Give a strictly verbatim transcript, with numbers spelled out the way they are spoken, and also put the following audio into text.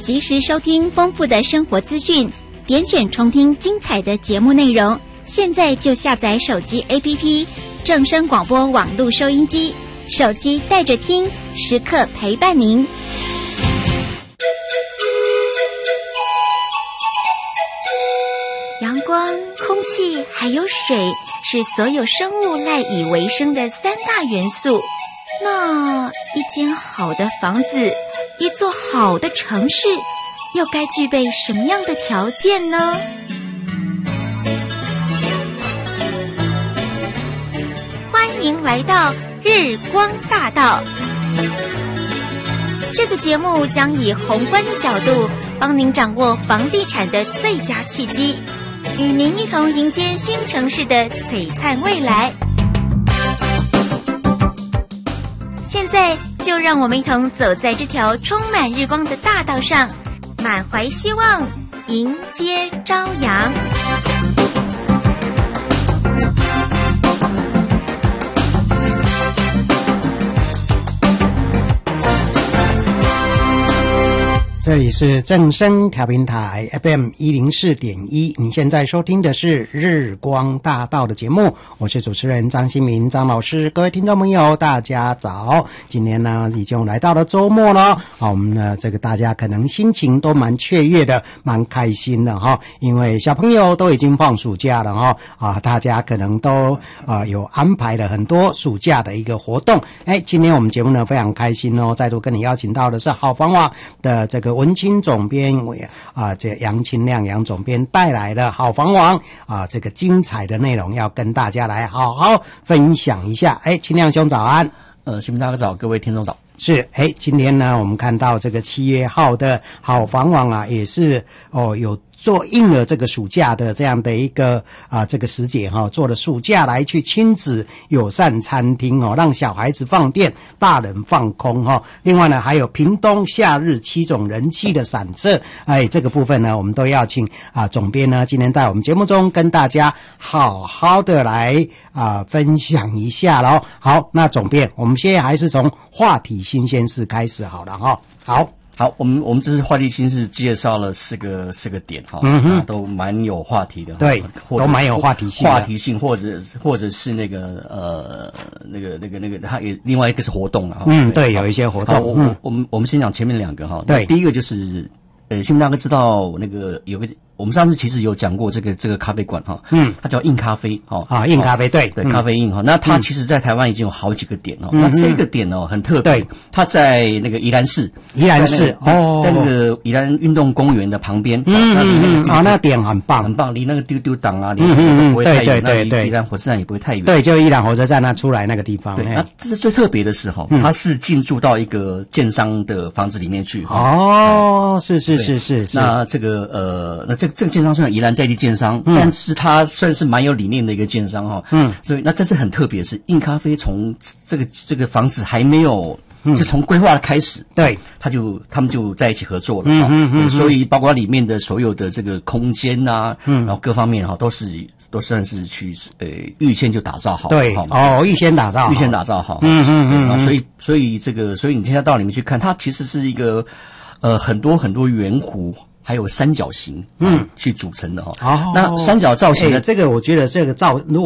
及时收听丰富的生活资讯，点选重听精彩的节目内容。现在就下载手机 A P P 正声广播网络收音机，手机带着听，时刻陪伴您。阳光、空气还有水是所有生物赖以为生的三大元素。那一间好的房子，一座好的城市，又该具备什么样的条件呢？欢迎来到日光大道。这个节目将以宏观的角度，帮您掌握房地产的最佳契机，与您一同迎接新城市的璀璨未来。现在就让我们一同走在这条充满日光的大道上，满怀希望，迎接朝阳。 这里是正声调频台 F M 一零四点一，你现在收听的是日光大道的节目，我是主持人张新民张老师。各位听众朋友大家早，今天呢已经来到了周末了，好，我们呢这个大家可能心情都蛮雀跃的，蛮开心的哈，因为小朋友都已经放暑假了哈，啊，大家可能都啊有安排了很多暑假的一个活动。哎，今天我们节目呢非常开心哦，再度跟你邀请到的是好房网的这个文青总编啊，这杨清亮杨总编带来的好房网啊，这个精彩的内容要跟大家来好好分享一下。哎，清亮兄早安。 呃，新民大哥早，各位听众早。 是，哎，今天呢，我们看到这个七月号的好房网啊，也是哦有做应了这个暑假的这样的一个啊这个时节哈、哦，做了暑假来去亲子友善餐厅哦，让小孩子放电，大人放空哈、哦。另外呢，还有屏东夏日七种人气的散策，哎，这个部分呢，我们都要请啊总编呢今天在我们节目中跟大家好好的来啊分享一下咯。好，那总编，我们现在还是从话题新鲜事开始好了哈、哦。好。 好，我们我们这次话题新是介绍了四个四个点哈， 嗯哼， 都蛮有话题的， 对，都蛮有话题性的， 话题性或者或者是那个呃那个那个那个，它也另外一个是活动了哈， 嗯，对，有一些活动。 我我我们我们先讲前面两个哈， 对， 第一个就是呃，新民大哥知道那个有个。我们上次其实有讲过这个这个咖啡馆哈，嗯，它叫印咖啡哈啊，印咖啡对对，咖啡印哈，那它其实在台湾已经有好几个点哦， 嗯、 那这个点哦很特别，对，它在那个宜兰市， 宜兰市哦， 在那个宜兰运动公园的旁边， 嗯嗯嗯，啊，那点很棒， 很棒，离那个丢丢档啊，离什么都不会太远， 对对对， 宜兰火车站也不会太远， 对，就宜兰火车站那出来那个地方， 对，那这是最特别的是哈，它是进驻到一个建商的房子里面去， 哦，是是是是是， 那这个呃，那这个这个建商虽然宜兰在地建商，嗯、但是它算是蛮有理念的一个建商哈。嗯，所以那这次很特别，是印咖啡从这个这个房子还没有，嗯、就从规划开始， 对， 他就他们就在一起合作了。 嗯嗯嗯， 所以包括里面的所有的这个空间呐、啊，嗯，然后各方面哈，都是都算是去呃预先就打造好， 对，哦，预先打造， 预先打造好。 嗯嗯嗯， 然后所以所以这个所以你现在到里面去看，它其实是一个呃很多很多圆弧。还有三角形，嗯，去组成的哈、哦。哦，那三角造型的、 欸、这个，我觉得这个造，如果